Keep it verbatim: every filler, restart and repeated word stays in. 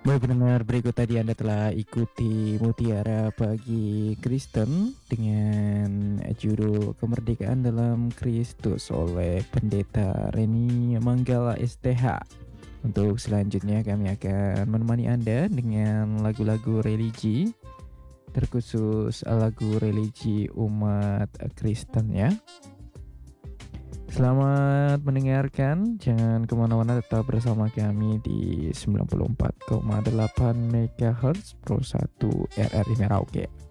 Baik pendengar, berikut tadi Anda telah ikuti Mutiara Pagi Kristen dengan judul Kemerdekaan dalam Kristus oleh Pendeta Reni Manggala S T H. Untuk selanjutnya kami akan menemani Anda dengan lagu-lagu religi, terkhusus lagu religi umat Kristen ya. Selamat mendengarkan, jangan kemana-mana, tetap bersama kami di sembilan puluh empat koma delapan megahertz Pro satu R R I Merauke.